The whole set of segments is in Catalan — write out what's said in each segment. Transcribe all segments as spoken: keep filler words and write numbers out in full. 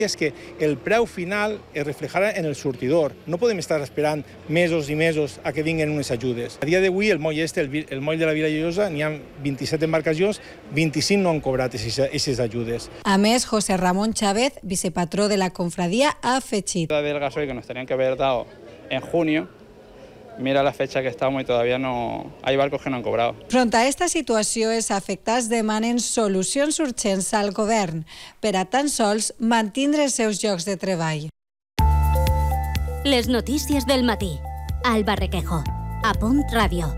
és que el preu final es reflejarà en el sortidor. No podem estar esperant mesos i mesos a que vinguin unes ajudes. A dia d'avui, el moll este, el, el moll de la Vila Llosa, n'hi ha vint-i-set embarcacions, vint-i-cinc no han cobrat aquestes ajudes. A més, José Ramón Chávez, vicepatró de la confradia, ha afegit. Del gasoil que nos tenían que haber dado en junio, mira la fecha que estamos y todavía no hay barcos que no han cobrado. Front a esta situació, els afectats demanen solucions urgents al govern per a tan sols mantindre els seus llocs de treball. Les notícies del matí. Alba Requejo, a Punt Ràdio.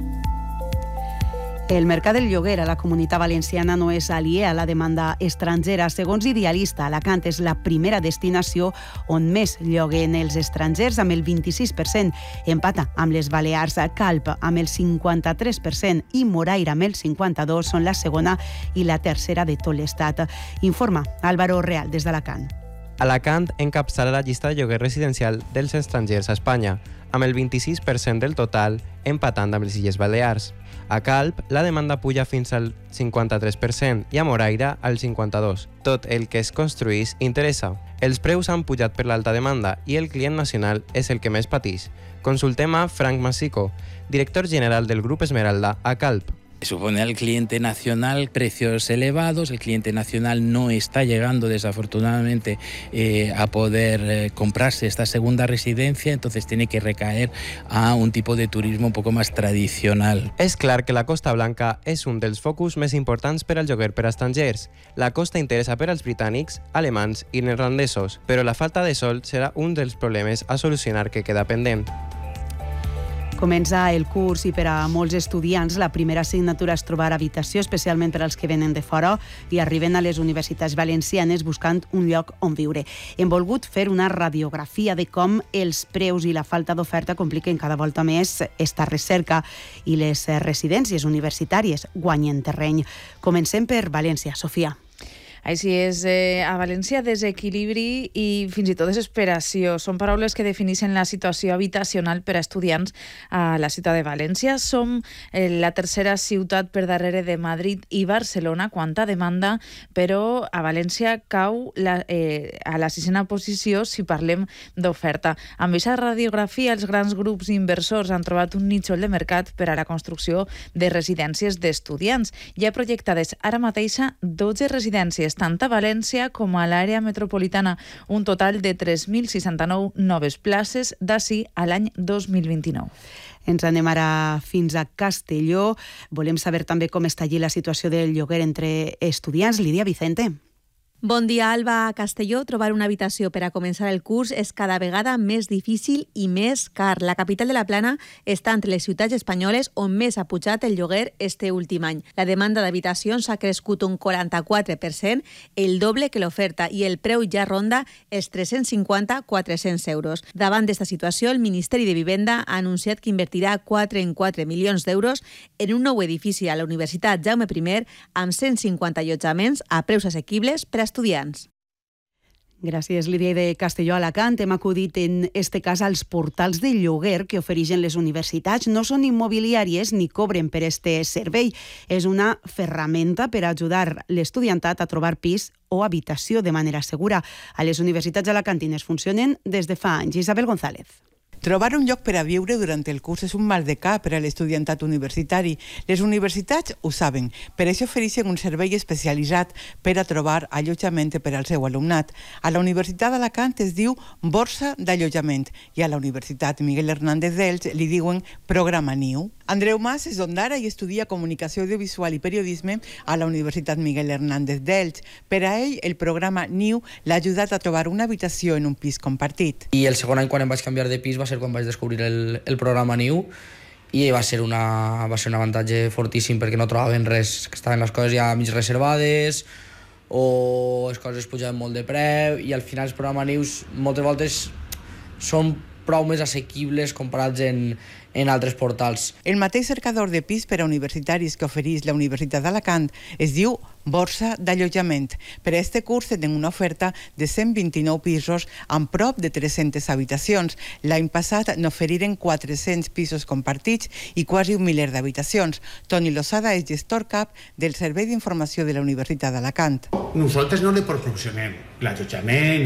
El mercat del lloguer a la Comunitat Valenciana no és aliè a la demanda estrangera. Segons Idealista, Alacant és la primera destinació on més lloguen els estrangers, amb el vint-i-sis per cent. Empata amb les Balears. Calp, amb el cinquanta-tres per cent, i Moraira, amb el cinquanta-dos per cent, són la segona i la tercera de tot l'estat. Informa Álvaro Real, des d'Alacant. Alacant encapçala la llista de lloguer residencial dels estrangers a Espanya, amb el vint-i-sis per cent del total, empatant amb les Illes Balears. A Calp, la demanda puja fins al cinquanta-tres per cent i a Moraira al cinquanta-dos per cent. Tot el que es construís interessa. Els preus han pujat per l'alta demanda i el client nacional és el que més pateix. Consultem a Frank Masico, director general del Grup Esmeralda a Calp. Supone al cliente nacional precios elevados, el cliente nacional no está llegando desafortunadamente eh, a poder eh, comprarse esta segunda residencia, entonces tiene que recaer a un tipo de turismo un poco más tradicional. És clar que la Costa Blanca és un dels focus més importants per al lloguer per a estrangers. La costa interessa per als britànics, alemans i neerlandesos, però la falta de sol serà un dels problemes a solucionar que queda pendent. Comença el curs i per a molts estudiants la primera assignatura és trobar habitació, especialment per als que venen de fora i arriben a les universitats valencianes buscant un lloc on viure. Hem volgut fer una radiografia de com els preus i la falta d'oferta compliquen cada volta més esta recerca i les residències universitàries guanyen terreny. Comencem per València. Sofia. Així és, eh, a València desequilibri i fins i tot desesperació. Són paraules que defineixen la situació habitacional per a estudiants a la ciutat de València. Som eh, la tercera ciutat per darrere de Madrid i Barcelona quant a demanda, però a València cau la, eh, a la sisena posició si parlem d'oferta. Amb aquesta radiografia, els grans grups inversors han trobat un nítxol de mercat per a la construcció de residències d'estudiants. Hi ha projectades ara mateixa dotze residències, tant a València com a l'àrea metropolitana, un total de tres mil seixanta-nou noves places d'ací a l'any dos mil vint-i-nou. Ens anem ara fins a Castelló. Volem saber també com està allí la situació del lloguer entre estudiants. Lídia Vicente. Bon dia, Alba. A Castelló, trobar una habitació per a començar el curs és cada vegada més difícil i més car. La capital de la Plana està entre les ciutats espanyoles on més ha pujat el lloguer este últim any. La demanda d'habitacions ha crescut un quaranta-quatre per cent, el doble que l'oferta, i el preu ja ronda els tres-cents cinquanta a quatre-cents euros. Davant d'esta situació, el Ministeri de Vivenda ha anunciat que invertirà quatre en quatre milions d'euros en un nou edifici a la Universitat Jaume I amb cent cinquanta allotjaments a preus assequibles per a estudiants. Gràcies, Lídia. De Castelló a Alacant hem acudit en este cas als portals de lloguer que ofereixen les universitats. No són immobiliàries ni cobren per este servei. És una ferramenta per ajudar l'estudiantat a trobar pis o habitació de manera segura. A les universitats alacantines funcionen des de fa anys. Isabel González. Trobar un lloc per a viure durant el curs és un mal de cap per a l'estudiantat universitari. Les universitats ho saben, per això ofereixen un servei especialitzat per a trobar allotjament per al seu alumnat. A la Universitat d'Alacant es diu Borsa d'Allotjament i a la Universitat Miguel Hernández d'Elx li diuen Programa Niu. Andreu Mas és d'Ondara i estudia Comunicació Audiovisual i Periodisme a la Universitat Miguel Hernández d'Elx. Per a ell, el programa Niu l'ha ajudat a trobar una habitació en un pis compartit. I el segon any, quan em vaig canviar de pis, va ser quan vaig descobrir el, el programa Niu i va ser, una, va ser un avantatge fortíssim perquè no trobaven res, que estaven les coses ja mig reservades o les coses pujaven molt de preu i al final els programes Nius moltes voltes són prou més assequibles comparats en, en altres portals. El mateix cercador de pis per a universitaris que ofereix la Universitat d'Alacant es diu Borsa d'Allotjament. Per a este curs tenen una oferta de cent vint-i-nou pisos amb prop de tres-centes habitacions. L'any passat n'oferiren quatre-cents pisos compartits i quasi un miler d'habitacions. Toni Losada és gestor cap del Servei d'Informació de la Universitat d'Alacant. Nosaltres no li proporcionem l'allotjament